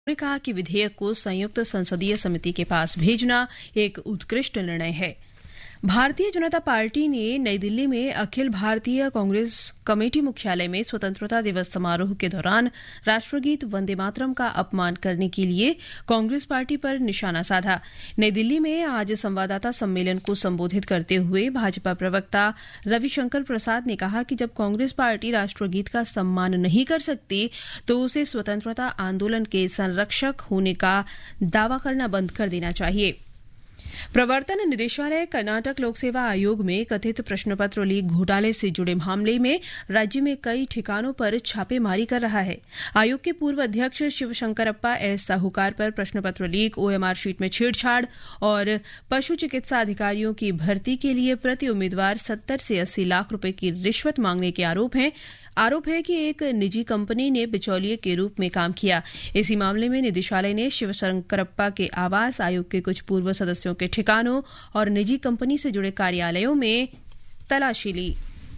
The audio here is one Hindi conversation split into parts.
उन्होंने कहा कि विधेयक को संयुक्त संसदीय समिति के पास भेजना एक उत्कृष्ट निर्णय है। भारतीय जनता पार्टी ने नई दिल्ली में अखिल भारतीय कांग्रेस कमेटी मुख्यालय में स्वतंत्रता दिवस समारोह के दौरान राष्ट्रगीत वंदे मातरम का अपमान करने के लिए कांग्रेस पार्टी पर निशाना साधा। नई दिल्ली में आज संवाददाता सम्मेलन को संबोधित करते हुए भाजपा प्रवक्ता रविशंकर प्रसाद ने कहा कि जब कांग्रेस पार्टी राष्ट्रगीत का सम्मान नहीं कर सकती तो उसे स्वतंत्रता आंदोलन के संरक्षक होने का दावा करना बंद कर देना चाहिए। प्रवर्तन निदेशालय कर्नाटक लोक सेवा आयोग में कथित प्रश्नपत्र लीक घोटाले से जुड़े मामले में राज्य में कई ठिकानों पर छापेमारी कर रहा है। आयोग के पूर्व अध्यक्ष शिवशंकरप्पा एस साहूकार पर प्रश्नपत्र लीक, ओएमआर शीट में छेड़छाड़ और पशु चिकित्सा अधिकारियों की भर्ती के लिए प्रति उम्मीदवार 70 से 80 लाख रुपए की रिश्वत मांगने के आरोप है कि एक निजी कंपनी ने बिचौलिए के रूप में काम किया। इसी मामले में निदेशालय ने शिवशंकरप्पा के आवास, आयोग के कुछ पूर्व सदस्यों के ठिकानों और निजी कंपनी से जुड़े कार्यालयों में तलाशी ली।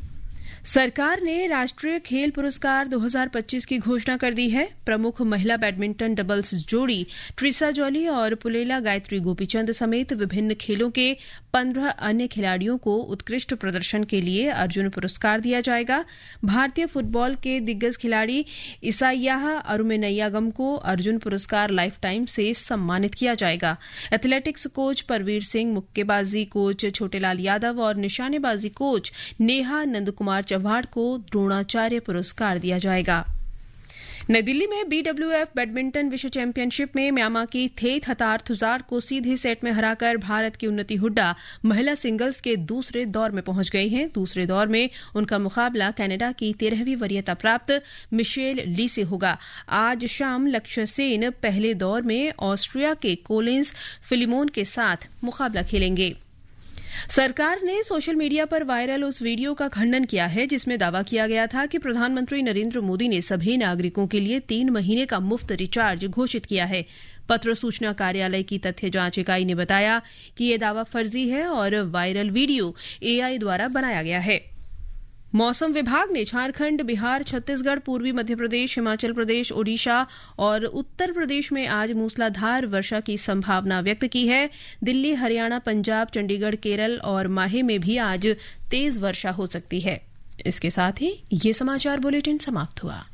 सरकार ने राष्ट्रीय खेल पुरस्कार 2025 की घोषणा कर दी है। प्रमुख महिला बैडमिंटन डबल्स जोड़ी ट्रिसा जॉली और पुलेला गायत्री गोपीचंद समेत विभिन्न खेलों के 15 अन्य खिलाड़ियों को उत्कृष्ट प्रदर्शन के लिए अर्जुन पुरस्कार दिया जाएगा। भारतीय फुटबॉल के दिग्गज खिलाड़ी इसाइयाह अरुमेनैयागम को अर्जुन पुरस्कार लाइफ टाइम से सम्मानित किया जाएगा। एथलेटिक्स कोच परवीर सिंह, मुक्केबाजी कोच छोटेलाल यादव और निशानेबाजी कोच नेहा नंदकुमार चव्हाण को द्रोणाचार्य पुरस्कार दिया जाएगा। नई दिल्ली में बीडब्ल्यूएफ बैडमिंटन विश्व चैंपियनशिप में म्यांमार की थेत हतार थुजार को सीधे सेट में हराकर भारत की उन्नति हुड्डा महिला सिंगल्स के दूसरे दौर में पहुंच गई हैं। दूसरे दौर में उनका मुकाबला कनाडा की 13वीं वरीयता प्राप्त मिशेल ली से होगा। आज शाम लक्ष्य सेन पहले दौर में ऑस्ट्रिया के कोलिंस फिलिमोन के साथ मुकाबला खेलेंगे। सरकार ने सोशल मीडिया पर वायरल उस वीडियो का खंडन किया है जिसमें दावा किया गया था कि प्रधानमंत्री नरेंद्र मोदी ने सभी नागरिकों के लिए 3 महीने का मुफ्त रिचार्ज घोषित किया है। पत्र सूचना कार्यालय की तथ्य जांच इकाई ने बताया कि यह दावा फर्जी है और वायरल वीडियो एआई द्वारा बनाया गया है। मौसम विभाग ने झारखंड, बिहार, छत्तीसगढ़, पूर्वी मध्य प्रदेश, हिमाचल प्रदेश, ओडिशा और उत्तर प्रदेश में आज मूसलाधार वर्षा की संभावना व्यक्त की है। दिल्ली, हरियाणा, पंजाब, चंडीगढ़, केरल और माहे में भी आज तेज वर्षा हो सकती है। इसके साथ ही ये समाचार बुलेटिन समाप्त हुआ।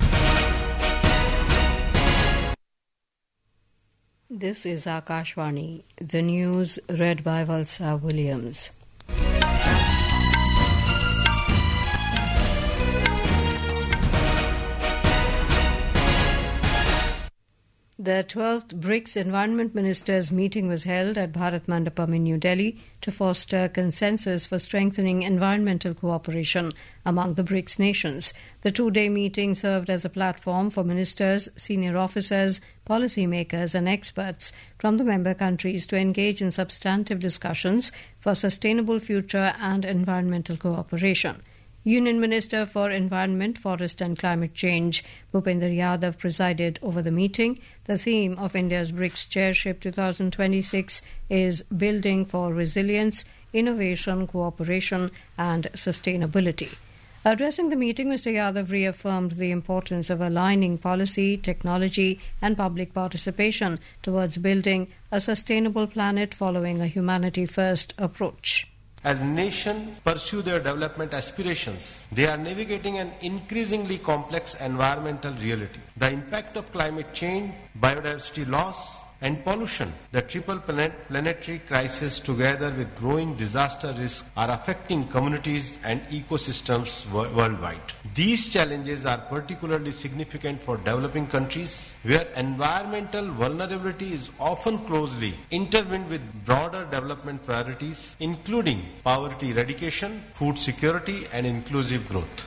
This is Akashvani, the news red bye Valsa Williams. The 12th BRICS Environment Ministers meeting was held at Bharat Mandapam in New Delhi to foster consensus for strengthening environmental cooperation among the BRICS nations. The 2-day meeting served as a platform for ministers, senior officers, policymakers and experts from the member countries to engage in substantive discussions for sustainable future and environmental cooperation. Union Minister for Environment, Forest and Climate Change, Bhupender Yadav, presided over the meeting. The theme of India's BRICS Chairship 2026 is Building for Resilience, Innovation, Cooperation and Sustainability. Addressing the meeting, Mr. Yadav reaffirmed the importance of aligning policy, technology and public participation towards building a sustainable planet following a humanity-first approach. As nations pursue their development aspirations, they are navigating an increasingly complex environmental reality. The impact of climate change, biodiversity loss, and pollution, the triple planetary crisis together with growing disaster risk are affecting communities and ecosystems worldwide. These challenges are particularly significant for developing countries where environmental vulnerability is often closely intertwined with broader development priorities including poverty eradication, food security and inclusive growth.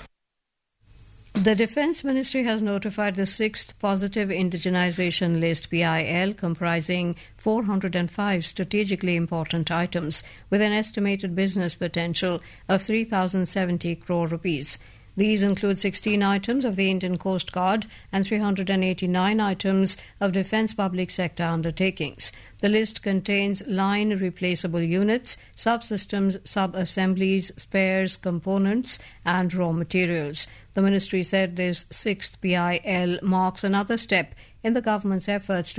The Defence Ministry has notified the 6th Positive Indigenization List PIL comprising 405 strategically important items with an estimated business potential of 3,070 crore rupees. These include 16 items of the Indian Coast Guard and 389 items of defence public sector undertakings. The list contains line replaceable units, subsystems, sub-assemblies, spares, components and raw materials. The ministry said this 6th PIL marks another step in the government's efforts to